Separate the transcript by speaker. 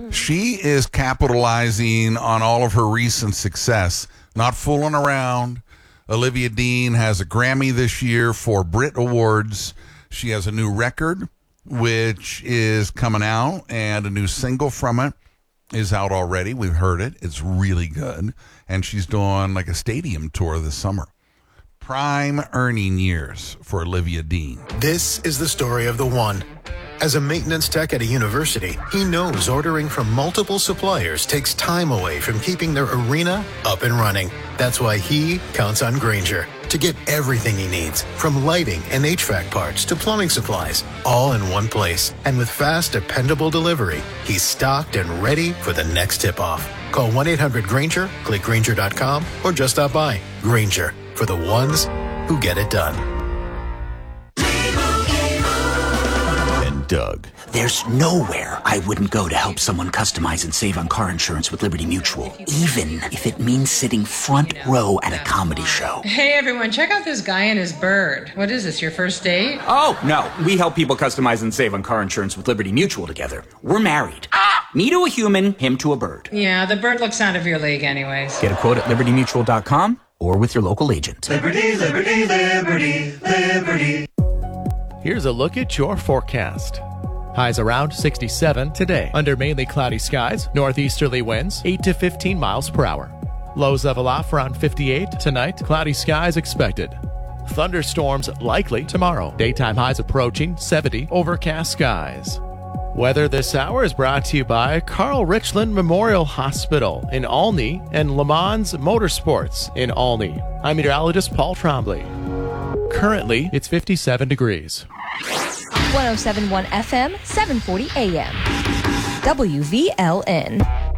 Speaker 1: She is capitalizing on all of her recent success, not fooling around. Olivia Dean has a Grammy this year for Brit Awards. She has a new record, which is coming out, and a new single from it is out already. We've heard it. It's really good. And she's doing like a stadium tour this summer. Prime earning years for Olivia Dean.
Speaker 2: This is the story of the one. As a maintenance tech at a university, he knows ordering from multiple suppliers takes time away from keeping their arena up and running. That's why he counts on Grainger to get everything he needs, from lighting and HVAC parts to plumbing supplies, all in one place. And with fast, dependable delivery, he's stocked and ready for the next tip-off. Call 1-800-GRAINGER, click Grainger.com, or just stop by. Grainger, for the ones who get it done.
Speaker 3: Doug.
Speaker 4: There's nowhere I wouldn't go to help someone customize and save on car insurance with Liberty Mutual, even if it means sitting front row at a comedy show.
Speaker 5: Hey everyone, check out this guy and his bird. What is this, your first date?
Speaker 4: Oh, no. We help people customize and save on car insurance with Liberty Mutual together. We're married. Me to a human, him to a bird.
Speaker 5: Yeah, the bird looks out of your league anyways.
Speaker 4: Get a quote at libertymutual.com or with your local agent.
Speaker 6: Liberty, liberty, liberty, liberty.
Speaker 7: Here's a look at your forecast. Highs around 67 today. Under mainly cloudy skies, northeasterly winds 8 to 15 miles per hour. Lows level off around 58 tonight. Cloudy skies expected. Thunderstorms likely tomorrow. Daytime highs approaching 70. Overcast skies. Weather this hour is brought to you by Carl Richland Memorial Hospital in Olney and Le Mans Motorsports in Olney. I'm meteorologist Paul Trombley. Currently, it's 57 degrees.
Speaker 8: 107.1 FM, 740 AM. WVLN.